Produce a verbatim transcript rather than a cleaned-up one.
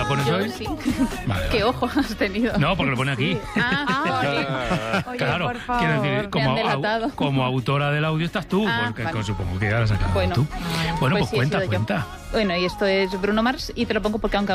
la pones Yo hoy? sí. Vale, ¿Qué vale. ojo has tenido? No, porque lo pone aquí. Ah, Oye, Claro, por favor. quiero decir, como, Me han delatado. au- como autora del audio estás tú, Ah, porque vale. supongo que ya la has sacado Bueno. tú. Bueno, pues, Pues sí, he cuenta, sido yo. cuenta. Bueno, y esto es Bruno Mars y te lo pongo porque aunque